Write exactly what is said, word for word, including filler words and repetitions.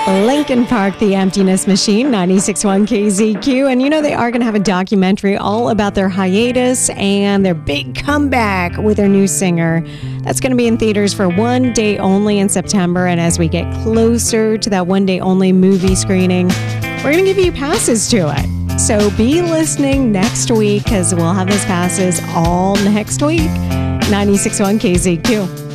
Linkin Park, The Emptiness Machine, ninety-six point one K Z Q. And you know, they are going to have a documentary all about their hiatus and their big comeback with their new singer. That's going to be in theaters for one day only in September. And as we get closer to that one day only movie screening, we're going to give you passes to it. So be listening next week because we'll have those passes all next week. ninety-six point one K Z Q.